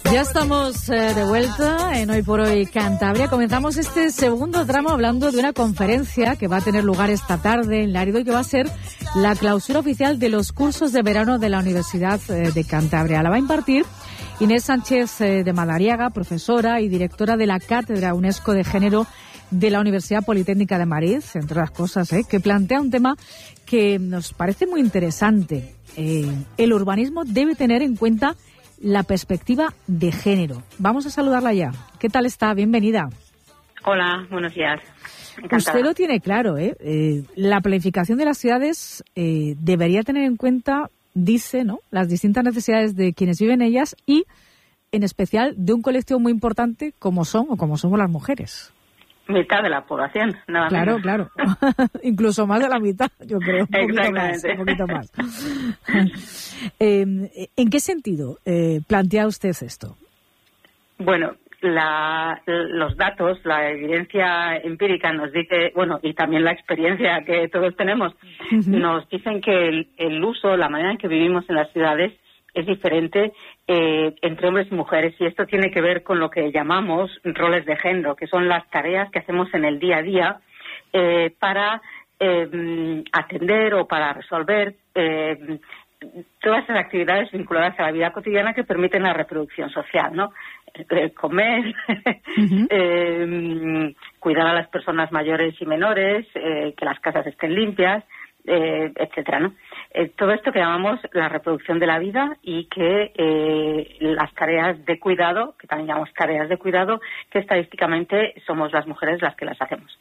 Ya estamos de vuelta en Hoy por Hoy Cantabria. Comenzamos este segundo tramo hablando de una conferencia que va a tener lugar esta tarde en Lárido y que va a ser la clausura oficial de los cursos de verano de la Universidad de Cantabria. La va a impartir Inés Sánchez de Madariaga, profesora y directora de la Cátedra UNESCO de Género de la Universidad Politécnica de Madrid, entre otras cosas, que plantea un tema que nos parece muy interesante. El urbanismo debe tener en cuenta la perspectiva de género. Vamos a saludarla ya. ¿Qué tal está? Bienvenida. Hola, buenos días. Encantada. Usted lo tiene claro, la planificación de las ciudades debería tener en cuenta, dice, ¿no?, las distintas necesidades de quienes viven en ellas y, en especial, de un colectivo muy importante como somos las mujeres. Mitad de la población, nada claro, menos. Claro. Incluso más de la mitad, yo creo. Un poquito más. ¿En qué sentido plantea usted esto? Bueno, los datos, la evidencia empírica nos dice, bueno, y también la experiencia que todos tenemos, nos dicen que el uso, la manera en que vivimos en las ciudades es diferente entre hombres y mujeres, y esto tiene que ver con lo que llamamos roles de género, que son las tareas que hacemos en el día a día para atender o para resolver todas esas actividades vinculadas a la vida cotidiana que permiten la reproducción social, ¿no? Comer, cuidar a las personas mayores y menores, que las casas estén limpias, etcétera, ¿no? Todo esto que llamamos la reproducción de la vida y que las tareas de cuidado, que también llamamos tareas de cuidado, que estadísticamente somos las mujeres las que las hacemos.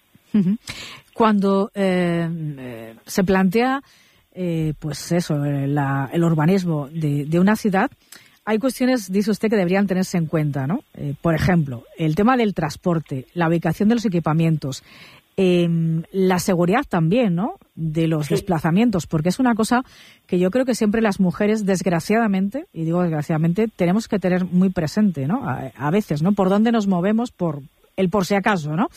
Cuando se plantea pues eso, el urbanismo de una ciudad, hay cuestiones, dice usted, que deberían tenerse en cuenta, ¿no? Por ejemplo, el tema del transporte, la ubicación de los equipamientos, la seguridad también, ¿no?, de los desplazamientos, porque es una cosa que yo creo que siempre las mujeres, desgraciadamente, y digo desgraciadamente, tenemos que tener muy presente, ¿no? A veces, ¿no?, por dónde nos movemos, por si acaso, ¿no?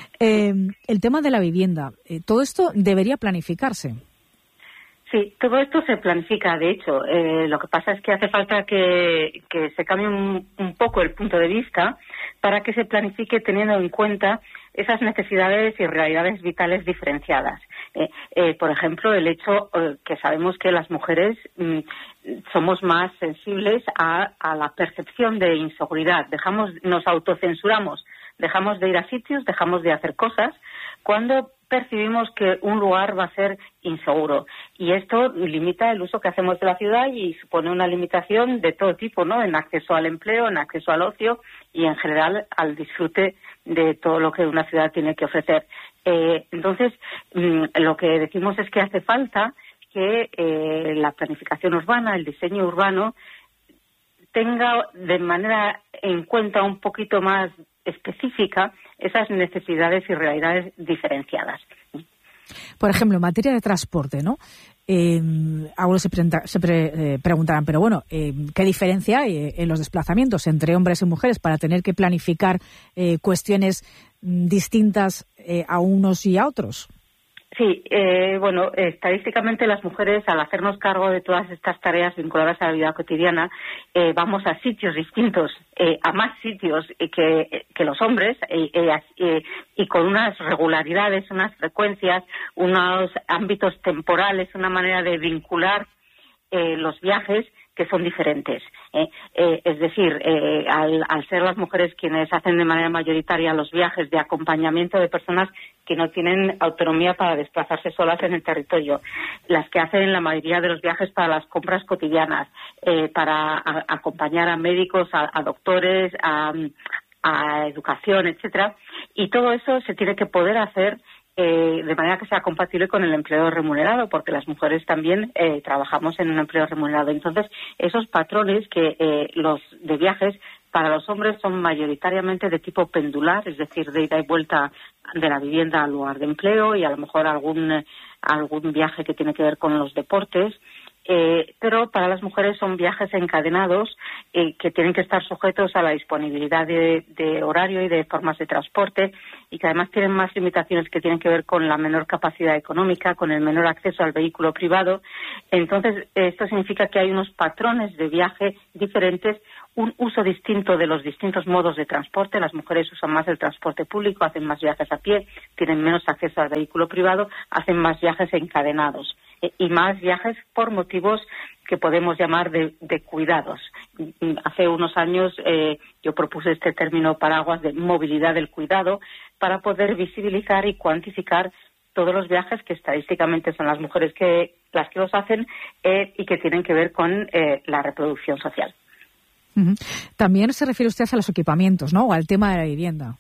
El tema de la vivienda, todo esto debería planificarse. Sí, todo esto se planifica, de hecho. Lo que pasa es que hace falta que se cambie un poco el punto de vista para que se planifique teniendo en cuenta esas necesidades y realidades vitales diferenciadas. Por ejemplo, el hecho que sabemos que las mujeres somos más sensibles a la percepción de inseguridad. Nos autocensuramos, dejamos de ir a sitios, dejamos de hacer cosas cuando percibimos que un lugar va a ser inseguro. Y esto limita el uso que hacemos de la ciudad y supone una limitación de todo tipo, ¿no?, en acceso al empleo, en acceso al ocio y, en general, al disfrute de todo lo que una ciudad tiene que ofrecer. Entonces, lo que decimos es que hace falta que la planificación urbana, el diseño urbano, tenga de manera en cuenta un poquito más específica esas necesidades y realidades diferenciadas. Por ejemplo, en materia de transporte, ¿no? Algunos se preguntarán, pero bueno, ¿qué diferencia hay en los desplazamientos entre hombres y mujeres para tener que planificar cuestiones distintas a unos y a otros? Sí, bueno, estadísticamente las mujeres, al hacernos cargo de todas estas tareas vinculadas a la vida cotidiana, vamos a sitios distintos, a más sitios que los hombres, y con unas regularidades, unas frecuencias, unos ámbitos temporales, una manera de vincular los viajes que son diferentes. Es decir, al ser las mujeres quienes hacen de manera mayoritaria los viajes de acompañamiento de personas que no tienen autonomía para desplazarse solas en el territorio, las que hacen la mayoría de los viajes para las compras cotidianas, para acompañar a médicos, a doctores, a educación, etcétera, y todo eso se tiene que poder hacer de manera que sea compatible con el empleo remunerado, porque las mujeres también trabajamos en un empleo remunerado. Entonces, esos patrones los de viajes para los hombres son mayoritariamente de tipo pendular, es decir, de ida y vuelta de la vivienda al lugar de empleo y a lo mejor algún viaje que tiene que ver con los deportes. pero para las mujeres son viajes encadenados que tienen que estar sujetos a la disponibilidad de horario y de formas de transporte, y que además tienen más limitaciones que tienen que ver con la menor capacidad económica, con el menor acceso al vehículo privado. Entonces, esto significa que hay unos patrones de viaje diferentes, un uso distinto de los distintos modos de transporte. Las mujeres usan más el transporte público, hacen más viajes a pie, tienen menos acceso al vehículo privado, hacen más viajes encadenados y más viajes por motivos que podemos llamar de cuidados. Hace unos años yo propuse este término paraguas de movilidad del cuidado para poder visibilizar y cuantificar todos los viajes que estadísticamente son las mujeres las que los hacen y que tienen que ver con la reproducción social. Uh-huh. También se refiere usted a los equipamientos, ¿no? O al tema de la vivienda.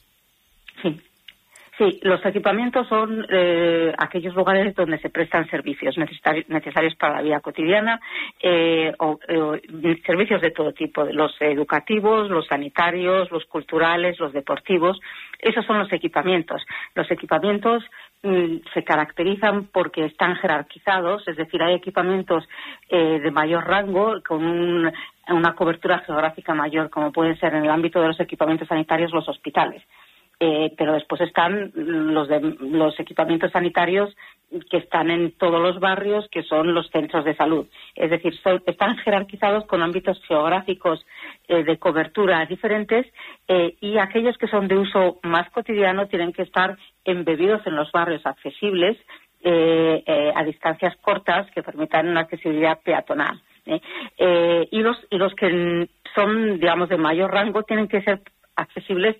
Sí, los equipamientos son aquellos lugares donde se prestan servicios necesarios para la vida cotidiana, o servicios de todo tipo, los educativos, los sanitarios, los culturales, los deportivos. Esos son los equipamientos. Los equipamientos se caracterizan porque están jerarquizados, es decir, hay equipamientos de mayor rango, con una cobertura geográfica mayor, como pueden ser en el ámbito de los equipamientos sanitarios los hospitales. Pero después están los equipamientos sanitarios que están en todos los barrios, que son los centros de salud. Es decir, están jerarquizados con ámbitos geográficos de cobertura diferentes, y aquellos que son de uso más cotidiano tienen que estar embebidos en los barrios accesibles a distancias cortas que permitan una accesibilidad peatonal. Y los que son, digamos, de mayor rango tienen que ser accesibles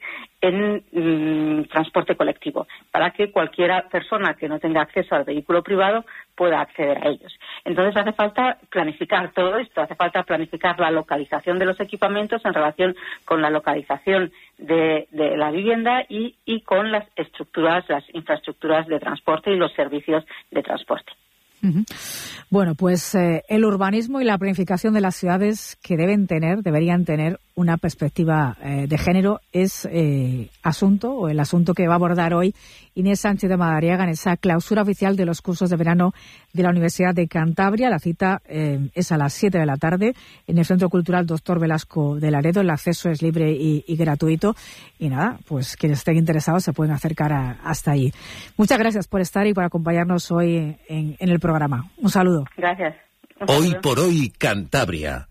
en transporte colectivo, para que cualquier persona que no tenga acceso al vehículo privado pueda acceder a ellos. Entonces hace falta planificar todo esto, hace falta planificar la localización de los equipamientos en relación con la localización de la vivienda y con las infraestructuras de transporte y los servicios de transporte. Uh-huh. Bueno, pues el urbanismo y la planificación de las ciudades que deberían tener una perspectiva de género es el asunto que va a abordar hoy Inés Sánchez de Madariaga en esa clausura oficial de los cursos de verano de la Universidad de Cantabria. La cita es a las 7 de la tarde en el Centro Cultural Dr. Velasco de Laredo. El acceso es libre y gratuito. Y nada, pues quienes estén interesados se pueden acercar hasta allí. Muchas gracias por estar y por acompañarnos hoy en el programa. Un saludo. Gracias. Hoy por hoy, Cantabria.